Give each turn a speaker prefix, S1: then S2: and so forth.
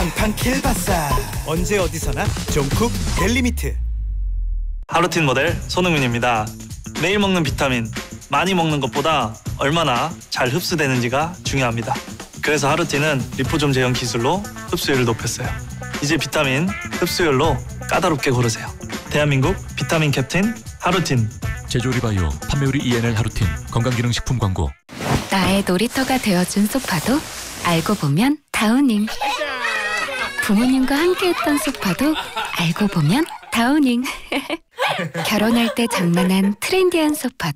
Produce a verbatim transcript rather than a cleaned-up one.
S1: 팡팡 킬바사. 언제 어디서나 종쿡 델리미트.
S2: 하루틴 모델 손흥민입니다. 매일 먹는 비타민, 많이 먹는 것보다 얼마나 잘 흡수되는지가 중요합니다. 그래서 하루틴은 리포좀 제형 기술로 흡수율을 높였어요. 이제 비타민 흡수율로 까다롭게 고르세요. 대한민국 비타민 캡틴 하루틴.
S3: 제조 리바이오, 판매율이 이엔엘 하루틴. 건강기능식품 광고.
S4: 나의 놀이터가 되어준 소파도 알고 보면 다우닝. 부모님과 함께했던 소파도 알고 보면 다우닝. 결혼할 때 장만한 트렌디한 소파